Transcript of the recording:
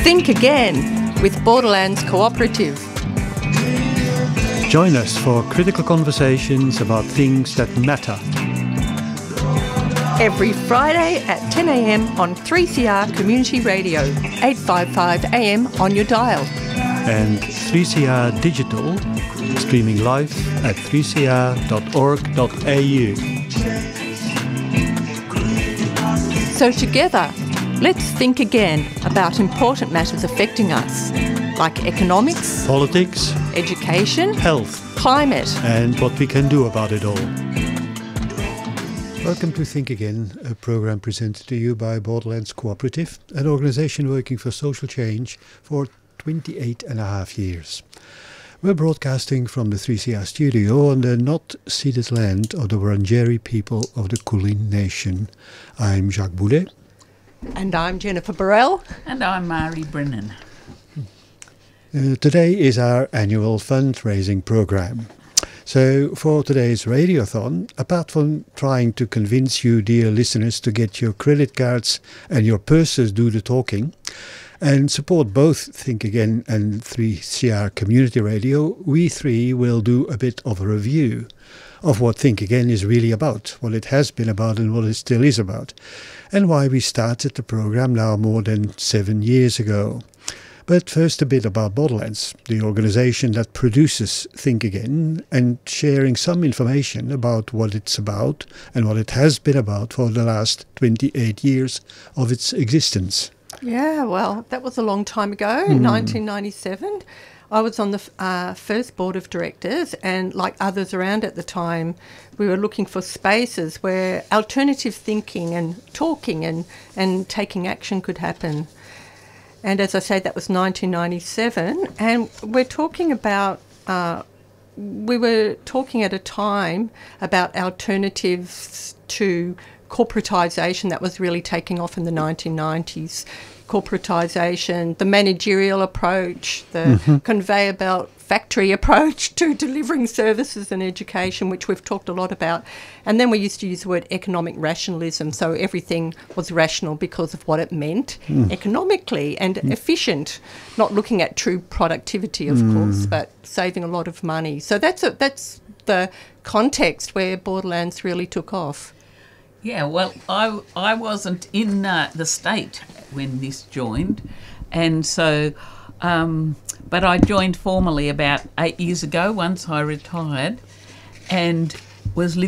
Think Again with Borderlands Cooperative. Join us for critical conversations about things that matter. Every Friday at 10 a.m. on 3CR Community Radio, 855 AM on your dial. And 3CR Digital, streaming live at 3cr.org.au. So together, let's think again about important matters affecting us, like economics, Politics, education, health, climate, and what we can do about it all. Welcome to Think Again, a program presented to you by Borderlands Cooperative, an organisation working for social change for 28 and a half years. We're broadcasting from the 3CR studio on the not ceded land of the Wurundjeri people of the Kulin Nation. I'm Jacques Boulet. And I'm Jennifer Burrell. And I'm Mari Brennan. Today is our annual fundraising program. So for today's radiothon, apart from trying to convince you, dear listeners, to get your credit cards and your purses do the talking, and support both Think Again and 3CR Community Radio, we three will do a bit of a review of what Think Again is really about, what it has been about and what it still is about, and why we started the program now more than 7 years ago. But first a bit about Borderlands, the organisation that produces Think Again, and sharing some information about what it's about and what it has been about for the last 28 years of its existence. Yeah, well, that was a long time ago, 1997. I was on the first board of directors, and like others around at the time, we were looking for spaces where alternative thinking and talking and taking action could happen. And as I say, that was 1997, and we're talking about, we were talking at a time about alternatives to corporatisation that was really taking off in the 1990s. Corporatisation, the managerial approach, the conveyor belt factory approach to delivering services and education, which we've talked a lot about. And then we used to use the word economic rationalism, so everything was rational because of what it meant economically and efficient, not looking at true productivity, of course, but saving a lot of money. So that's the context where Borderlands really took off. Yeah, well, I wasn't in the state when this joined, and so, but I joined formally about 8 years ago once I retired, and was living